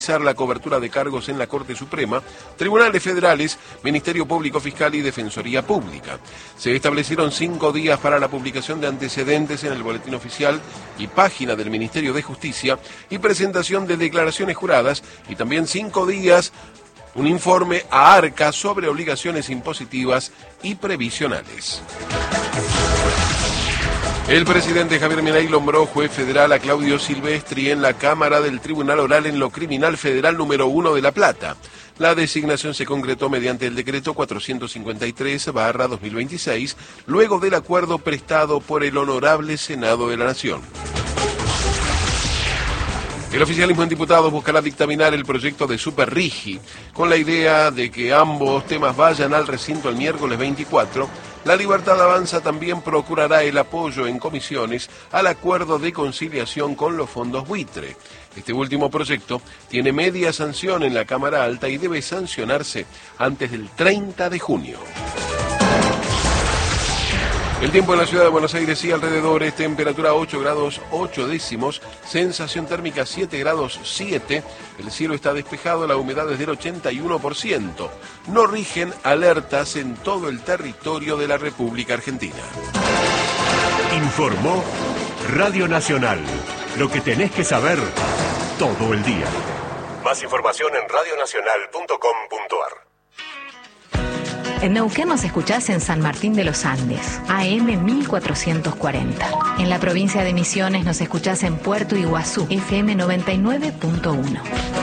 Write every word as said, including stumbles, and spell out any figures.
la cobertura de cargos en la Corte Suprema, tribunales federales, Ministerio Público Fiscal y Defensoría Pública. Se establecieron cinco días para la publicación de antecedentes en el Boletín Oficial y página del Ministerio de Justicia y presentación de declaraciones juradas, y también cinco días un informe a ARCA sobre obligaciones impositivas y previsionales. El presidente Javier Milei nombró juez federal a Claudio Silvestri en la Cámara del Tribunal Oral en lo Criminal Federal número uno de La Plata. La designación se concretó mediante el decreto cuatrocientos cincuenta y tres barra dos mil veintiséis, luego del acuerdo prestado por el Honorable Senado de la Nación. El oficialismo en diputados buscará dictaminar el proyecto de Superrigi, con la idea de que ambos temas vayan al recinto el miércoles veinticuatro. La Libertad Avanza también procurará el apoyo en comisiones al acuerdo de conciliación con los fondos buitre. Este último proyecto tiene media sanción en la Cámara Alta y debe sancionarse antes del treinta de junio. El tiempo en la ciudad de Buenos Aires y alrededores: temperatura ocho grados ocho décimos, sensación térmica siete grados siete, el cielo está despejado, la humedad es del ochenta y uno por ciento. No rigen alertas en todo el territorio de la República Argentina. Informó Radio Nacional, lo que tenés que saber todo el día. Más información en radio nacional punto com punto ar. En Neuquén nos escuchás en San Martín de los Andes, A M mil cuatrocientos cuarenta. En la provincia de Misiones nos escuchás en Puerto Iguazú, F M noventa y nueve punto uno.